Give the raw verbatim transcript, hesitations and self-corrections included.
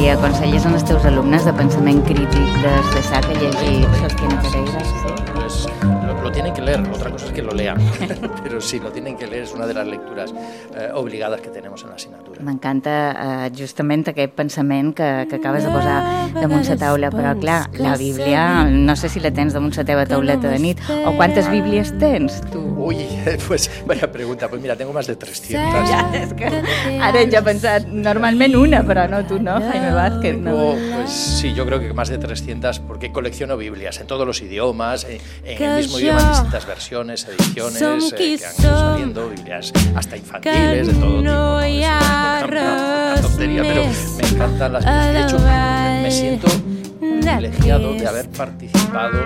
li aconselles als teus alumnes de pensament crític des de sac a llegir Sostien Pereira? Pues, lo, lo tienen que leer, otra cosa es que lo lean, pero sí, lo tienen que leer, es una de las lecturas eh, obligadas que tenemos en la asignatura. M'encanta eh, justament aquest pensament que, que acabes de posar damunt la taula, però clar, la Bíblia, no sé si la tens damunt la teva tauleta de nit, o quantes Bíblies tens, tu? Uy, pues vaya pregunta, pues mira, tengo más de trescientas. Ja, és que ara ja he pensat, normalment una, però no, tu no, Jaime Vázquez, no. Oh, pues sí, yo creo que más de trescientas, porque colecciono Biblias en todos los idiomas, en, en el mismo idioma, en distintas versiones, ediciones eh, que han ido saliendo, Biblias hasta infantiles, de todo tipo, ¿no? Es una, una, una tontería, pero me encantan las Biblias. De hecho, me, me siento privilegiado de haber participado